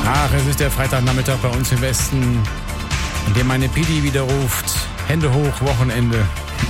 Ach, es ist der Freitagnachmittag bei uns im Westen, in dem meine Pidi wieder ruft. Hände hoch, Wochenende.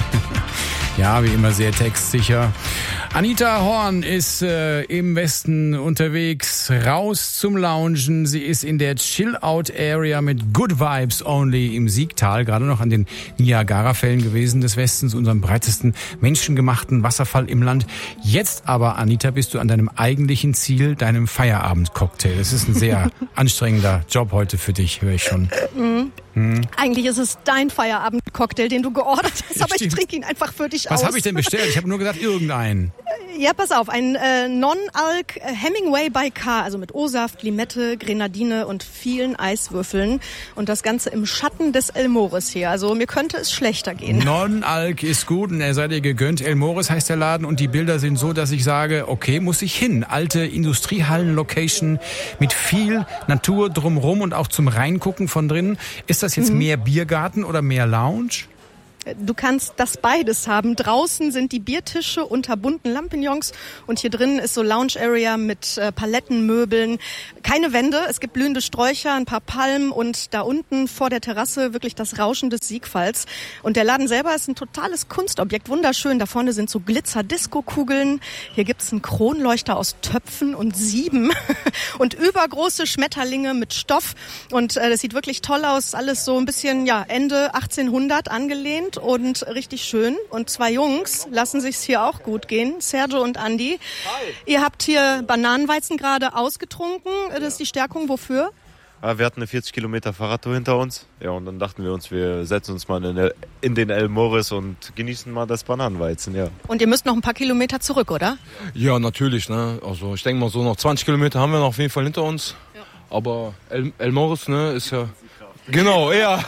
Ja, wie immer sehr textsicher. Anita Horn ist im Westen unterwegs, raus zum Loungen. Sie ist in der Chill-Out-Area mit Good Vibes Only im Siegtal, gerade noch an den Niagara-Fällen gewesen des Westens, unserem breitesten menschengemachten Wasserfall im Land. Jetzt aber, Anita, bist du an deinem eigentlichen Ziel, deinem Feierabend-Cocktail. Das ist ein sehr anstrengender Job heute für dich, höre ich schon. Eigentlich ist es dein Feierabend-Cocktail, den du geordert hast, aber Stimmt. ich trinke ihn einfach für dich aus. Was habe ich denn bestellt? Ich habe nur gesagt, irgendeinen. Ja, pass auf, ein Non-Alk Hemingway by K, also mit O-Saft, Limette, Grenadine und vielen Eiswürfeln. Und das Ganze im Schatten des Elmores hier. Also mir könnte es schlechter gehen. Non-Alk ist gut und er sei dir gegönnt. Elmores heißt der Laden und die Bilder sind so, dass ich sage, okay, muss ich hin. Alte Industriehallen-Location mit viel Natur drumrum und auch zum Reingucken von drinnen. Ist das jetzt mehr Biergarten oder mehr Lounge? Du kannst das beides haben. Draußen sind die Biertische unter bunten Lampignons und hier drinnen ist so Lounge-Area mit Palettenmöbeln. Keine Wände, es gibt blühende Sträucher, ein paar Palmen und da unten vor der Terrasse wirklich das Rauschen des Siegfalls. Und der Laden selber ist ein totales Kunstobjekt, wunderschön. Da vorne sind so Glitzer-Disco-Kugeln. Hier gibt's einen Kronleuchter aus Töpfen und Sieben und übergroße Schmetterlinge mit Stoff. Und das sieht wirklich toll aus. Alles so ein bisschen Ende 1800 angelehnt. Und richtig schön. Und zwei Jungs lassen sich's hier auch gut gehen. Sergio und Andi. Hi. Ihr habt hier Bananenweizen gerade ausgetrunken. Das ist die Stärkung. Wofür? Wir hatten eine 40 Kilometer Fahrradtour hinter uns. Ja, und dann dachten wir uns, wir setzen uns mal in den Elmores und genießen mal das Bananenweizen, ja. Und ihr müsst noch ein paar Kilometer zurück, oder? Ja, natürlich, ne. Also ich denke mal so noch 20 Kilometer haben wir noch auf jeden Fall hinter uns. Ja. Aber Elmores, ne, ist ja... Genau, ja.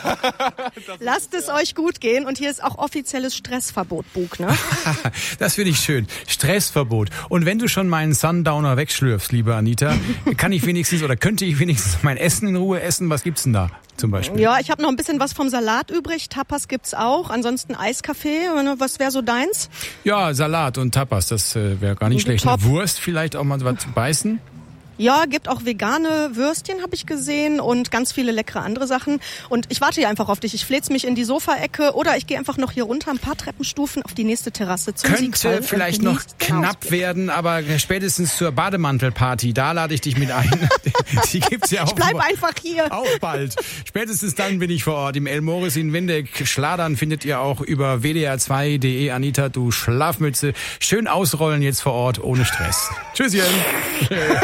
Lasst es euch gut gehen und hier ist auch offizielles Stressverbot, Bug, ne? Das finde ich schön. Stressverbot. Und wenn du schon meinen Sundowner wegschlürfst, liebe Anita, könnte ich wenigstens mein Essen in Ruhe essen? Was gibt's denn da zum Beispiel? Ja, ich habe noch ein bisschen was vom Salat übrig. Tapas gibt's auch. Ansonsten Eiskaffee. Was wäre so deins? Ja, Salat und Tapas, das wäre gar nicht schlecht. Top. Wurst vielleicht auch mal was zu beißen? Ja, gibt auch vegane Würstchen, habe ich gesehen, und ganz viele leckere andere Sachen. Und ich warte hier einfach auf dich. Ich fläz mich in die Sofaecke oder ich gehe einfach noch hier runter, ein paar Treppenstufen auf die nächste Terrasse zum Siegfall. Könnte vielleicht noch knapp werden, aber spätestens zur Bademantelparty, da lade ich dich mit ein. Die gibt's ja auch. Ich bleib einfach hier. Auch bald. Spätestens dann bin ich vor Ort im Elmores in Windeck. Schladern findet ihr auch über wdr2.de. Anita, du Schlafmütze. Schön ausrollen jetzt vor Ort, ohne Stress. Tschüsschen.